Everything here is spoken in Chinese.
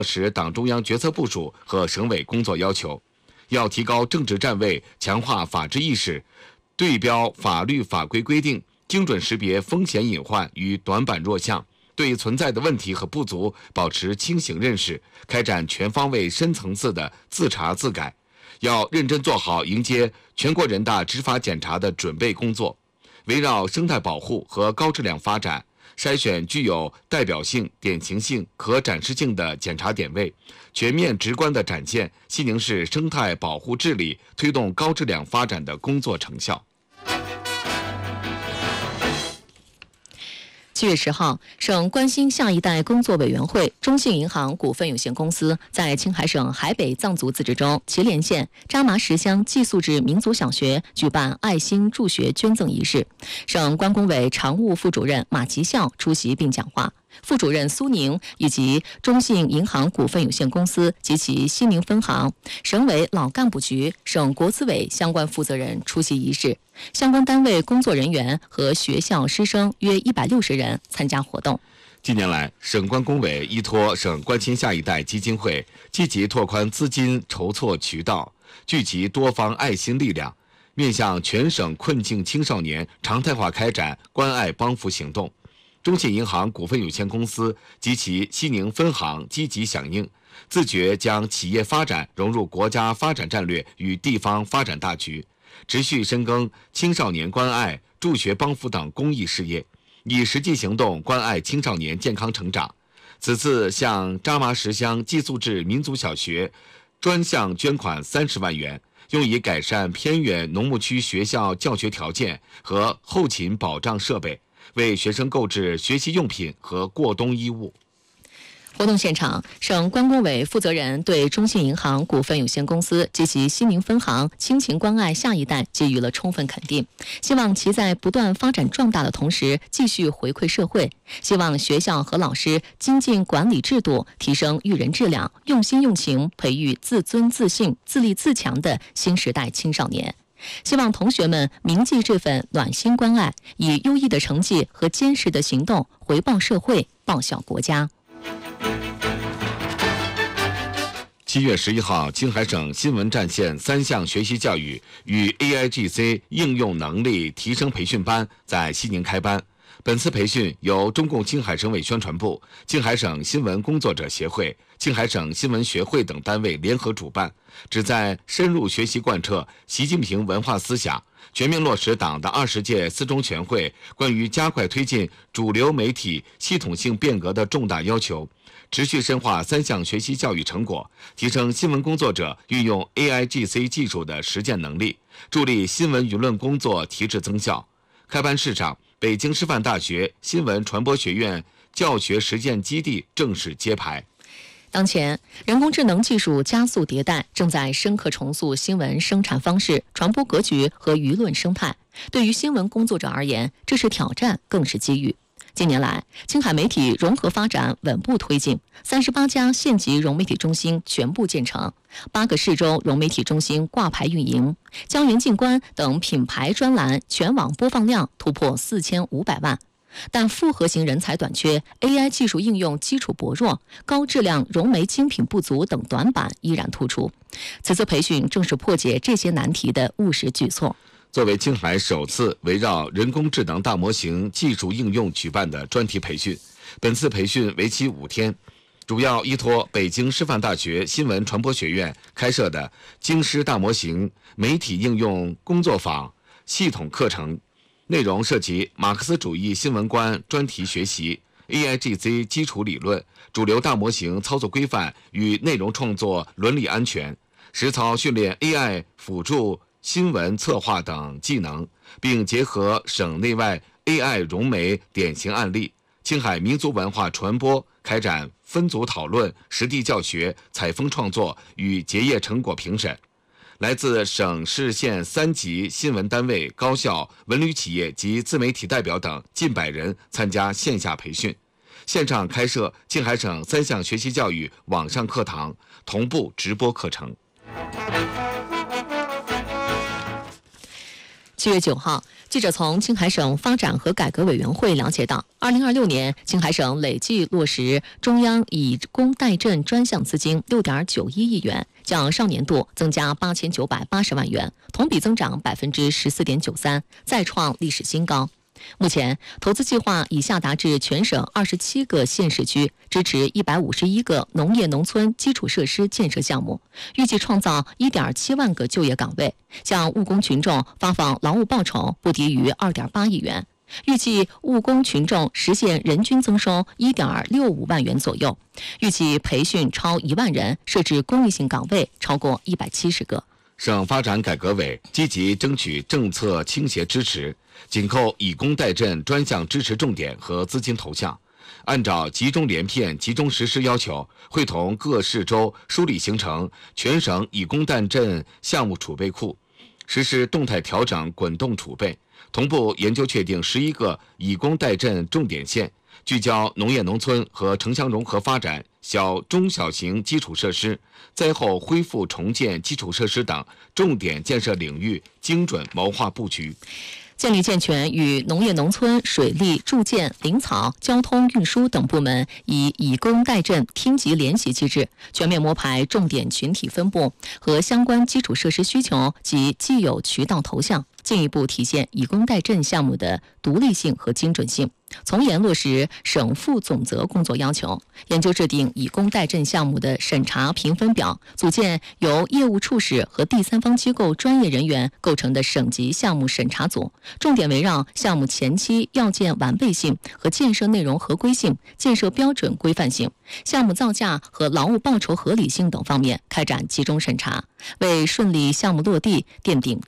实党中央决策部署和省委工作要求，要提高政治站位，强化法治意识，对标法律法规规定，精准识别风险隐患与短板弱项，对存在的问题和不足保持清醒认识，开展全方位深层次的自查自改。要认真做好迎接全国人大执法检查的准备工作，围绕生态保护和高质量发展，筛选具有代表性、典型性、可展示性的检查点位，全面直观地展现西宁市生态保护治理推动高质量发展的工作成效。 7月10号，省关心下一代工作委员会中信银行股份有限公司在青海省海北藏族自治州祁连县扎麻什乡寄宿制民族小学举办爱心助学捐赠仪式，省关工委常务副主任马吉孝出席并讲话。副主任苏宁以及中信银行股份有限公司及其西宁分行、省委老干部局、省国资委相关负责人出席仪式，相关单位工作人员和学校师生约160人参加活动。 近年来，省关工委依托省关心下一代基金会，积极拓宽资金筹措渠道，聚集多方爱心力量，面向全省困境青少年常态化开展关爱帮扶行动。中信银行股份有限公司及其西宁分行积极响应，自觉将企业发展融入国家发展战略与地方发展大局，持续深耕青少年关爱、助学帮扶等公益事业，以实际行动关爱青少年健康成长。此次向扎麻什乡寄宿制民族小学专项捐款30万元，用以改善偏远农牧区学校教学条件和后勤保障设备，为学生购置学习用品和过冬衣物。 活动现场，省关工委负责人对中信银行股份有限公司及其西宁分行亲情关爱下一代给予了充分肯定，希望其在不断发展壮大的同时继续回馈社会，希望学校和老师精进管理制度，提升育人质量，用心用情培育自尊自信、自立自强的新时代青少年。希望同学们铭记这份暖心关爱，以优异的成绩和坚实的行动回报社会，报效国家。 7月11号，青海省新闻战线3项学习教育与 AIGC 应用能力提升培训班在西宁开班。本次培训由中共青海省委宣传部、青海省新闻工作者协会、青海省新闻学会等单位联合主办，旨在深入学习贯彻习近平文化思想，全面落实党的20届四中全会关于加快推进主流媒体系统性变革的重大要求，持续深化3项学习教育成果，提升新闻工作者运用 AIGC 技术的实践能力，助力新闻舆论工作提质增效。开班式上，北京师范大学新闻传播学院教学实践基地正式揭牌。 当前，人工智能技术加速迭代，正在深刻重塑新闻生产方式、传播格局和舆论生态。对于新闻工作者而言，这是挑战，更是机遇。近年来，青海媒体融合发展稳步推进，38家县级融媒体中心全部建成，8个市州融媒体中心挂牌运营，江源静观等品牌专栏全网播放量突破4500万。但复合型人才短缺、AI 技术应用基础薄弱、高质量融媒精品不足等短板依然突出。此次培训正是破解这些难题的务实举措。 作为青海首次围绕人工智能大模型技术应用举办的专题培训，本次培训为期5天，主要依托北京师范大学新闻传播学院开设的京师大模型媒体应用工作坊系统课程，内容涉及马克思主义新闻观专题学习、AIGC 基础理论、主流大模型操作规范与内容创作伦理安全，实操训练 AI 辅助新闻策划等技能，并结合省内外 AI 融媒典型案例，青海民族文化传播开展分组讨论、实地教学、采风创作与结业成果评审。来自省市县3级新闻单位、高校、文旅企业及自媒体代表等近100人参加线下培训，线上开设青海省3项学习教育网上课堂，同步直播课程。 7月9号，记者从青海省发展和改革委员会了解到，2026年青海省累计落实中央以工代赈专项资金6.91亿元，较上年度增加8980万元，同比增长14.93%，再创历史新高。目前，投资计划已下达至全省27个县市区，支持151个农业农村基础设施建设项目，预计创造1.7万个就业岗位，向务工群众发放劳务报酬不低于2.8亿元，预计务工群众实现人均增收1.65万元左右，预计培训超1万人，设置公益性岗位超过170个。 省发展改革委积极争取政策倾斜支持，紧扣以工代赈专项支持重点和资金投向，按照集中连片、集中实施要求，会同各市州梳理形成全省以工代赈项目储备库，实施动态调整滚动储备，同步研究确定11个以工代赈重点县，聚焦农业农村和城乡融合发展中小型基础设施、灾后恢复重建基础设施等重点建设领域精准谋划布局， 建立健全与农业农村、水利、住建、林草、交通运输等部门以工代赈厅级联席机制，全面摸排重点群体分布和相关基础设施需求及既有渠道投向，进一步体现以工代赈项目的独立性和精准性，从严落实省负总责工作要求，研究制定以工代赈项目的审查评分表，组建由业务处室和第三方机构专业人员构成的省级项目审查组，重点围绕项目前期要件完备性和建设内容合规性、建设标准规范性、项目造价和劳务报酬合理性等方面开展集中审查，为顺利项目落地奠定